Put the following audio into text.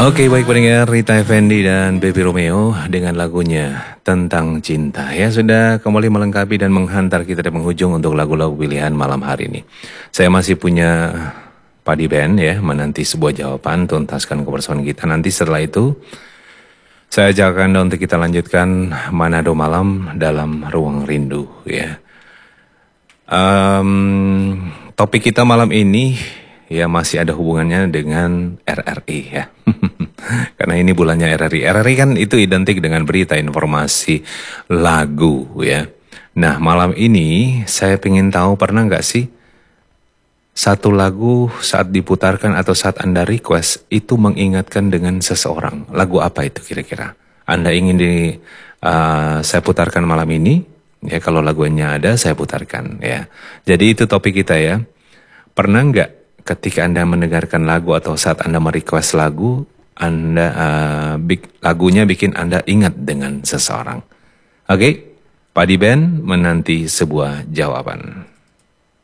Oke, baik pendengar, Rita Effendi dan Baby Romeo dengan lagunya Tentang Cinta. Ya, sudah kembali melengkapi dan menghantar kita di penghujung untuk lagu-lagu pilihan malam hari ini. Saya masih punya Padi Band ya, menanti sebuah jawaban, tuntaskan kebersamaan kita. Nanti setelah itu, saya ajak Anda untuk kita lanjutkan Manado Malam dalam Ruang Rindu ya. Topik kita malam ini ya masih ada hubungannya dengan RRI ya. Karena ini bulannya RRI. RRI kan itu identik dengan berita, informasi, lagu ya. Nah malam ini saya ingin tahu pernah nggak sih satu lagu saat diputarkan atau saat Anda request itu mengingatkan dengan seseorang. Lagu apa itu kira-kira? Anda ingin saya putarkan malam ini? Ya kalau lagunya ada saya putarkan ya. Jadi itu topik kita ya. Pernah nggak ketika Anda mendengarkan lagu atau saat Anda merequest lagu, lagunya bikin Anda ingat dengan seseorang? Oke, Padi Band menanti sebuah jawaban.